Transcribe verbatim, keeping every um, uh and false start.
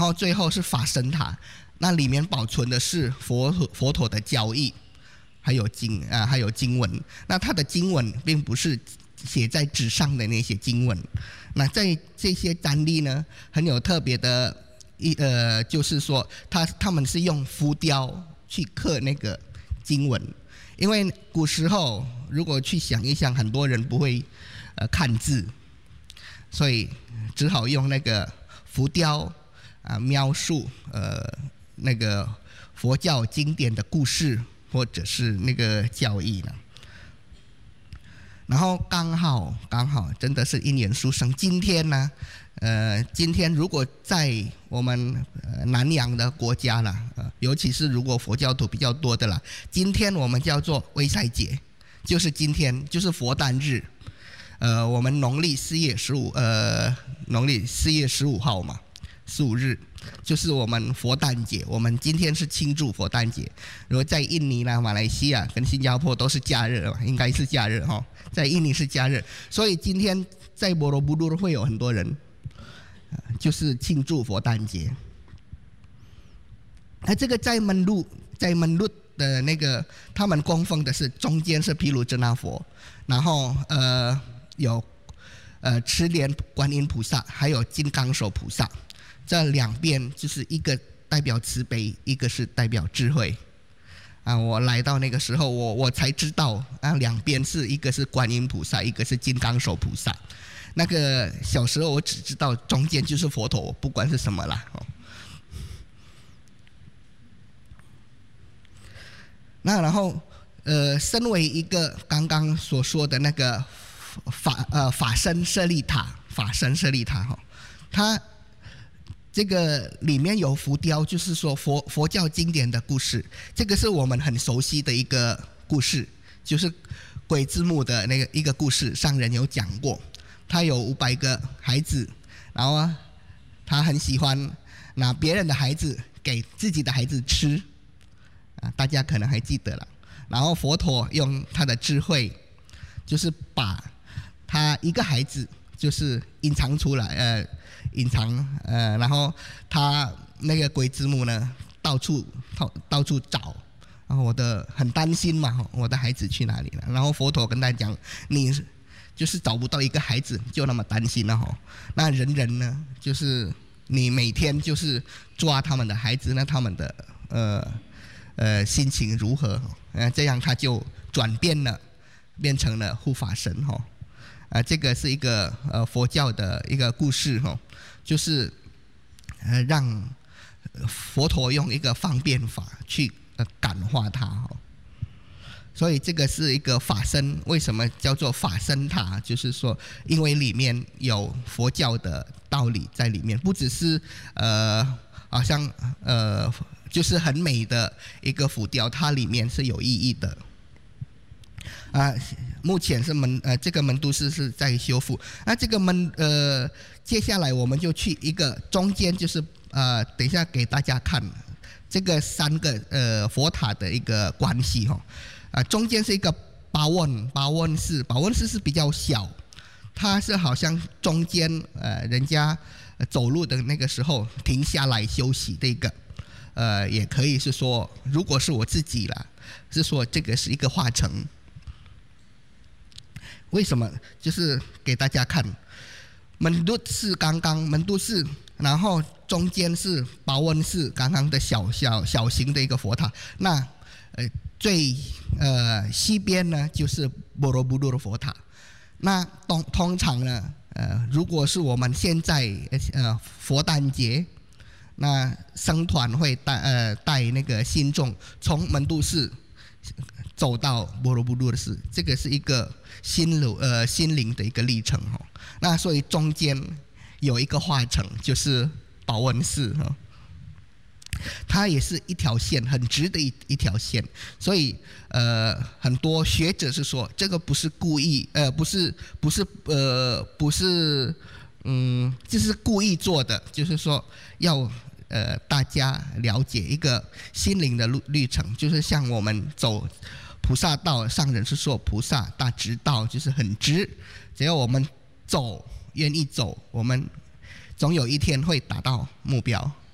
后最后是法身塔，那里面保存的是佛佛陀的教义，还有经啊，还有经文。那它的经文并不是写在纸上的那些经文，那在这些瞻历呢，很有特别的一呃，就是说他他们是用浮雕去刻那个经文，因为古时候如果去想一想，很多人不会呃看字，所以只好用那个浮雕啊描述呃那个佛教经典的故事或者是那个教义呢。然后刚好刚好真的是因缘殊胜，今天呢，呃，今天如果在我们、呃、南洋的国家啦，呃，尤其是如果佛教徒比较多的啦，今天我们叫做卫塞节，就是今天就是佛诞日，呃，我们农历四月十五，呃，农历四月十五号嘛，十五日就是我们佛诞节，我们今天是庆祝佛诞节。如果在印尼啦、马来西亚跟新加坡都是假日，应该是假日哈。在印尼是假日，所以今天在波罗布都会有很多人，就是庆祝佛诞节。那这个在门路，在门路的那个，他们供奉的是中间是毗卢遮那佛，然后呃有呃持莲观音菩萨，还有金刚手菩萨，这两边就是一个代表慈悲，一个是代表智慧。啊，我来到那个时候，我我才知道啊，两边是一个是观音菩萨，一个是金刚手菩萨。那个小时候我只知道中间就是佛陀，不管是什么啦。哦、那然后呃，身为一个刚刚所说的那个法呃法身舍利塔，法身舍利塔哈、哦，它。这个里面有浮雕，就是说佛佛教经典的故事，这个是我们很熟悉的一个故事，就是鬼之母的那个一个故事，上人有讲过。他有五百个孩子，然后啊，他很喜欢拿别人的孩子给自己的孩子吃，啊，大家可能还记得了。然后佛陀用他的智慧，就是把他一个孩子就是隐藏出来，呃。隐藏呃，然后他那个鬼之母呢，到处到到处找，然后我的很担心嘛，我的孩子去哪里了？然后佛陀跟他讲，你就是找不到一个孩子，就那么担心了哈。那人人呢，就是你每天就是抓他们的孩子，那他们的呃呃心情如何？呃，这样他就转变了，变成了护法神哈。啊，这个是一个呃佛教的一个故事哈，就是呃让佛陀用一个方便法去呃感化他哈，所以这个是一个法身。为什么叫做法身塔？就是说，因为里面有佛教的道理在里面，不只是呃好像呃就是很美的一个浮雕，它里面是有意义的。啊，目前是门呃，这个门都寺是在修复。那这个门呃，接下来我们就去一个中间，就是呃，等一下给大家看这个三个呃佛塔的一个关系哈。啊，中间是一个巴温巴温寺，巴温寺是比较小，它是好像中间呃人家走路的那个时候停下来休息的一个。呃，也可以是说，如果是我自己啦，是说这个是一个化成。为什么？就是给大家看，门都寺刚刚门都寺，然后中间是巴温寺，刚刚的小小小型的一个佛塔。那呃最呃西边呢就是波罗布多的佛塔。那通通常呢，呃如果是我们现在呃佛诞节，那僧团会带呃带那个信众从门都寺走到波罗布多的寺，这个是一个心流呃心灵的一个历程哈。那所以中间有一个化成，就是巴温寺哈，它也是一条线，很直的一一条线。所以呃很多学者是说，这个不是故意，呃不是不是呃不是嗯，就是故意做的，就是说要。呃，大家了解一个心灵的历程，就是像我们走菩萨道，上人是说菩萨大直道，就是很直，只要我们走，愿意走，我们总有一天会达到目标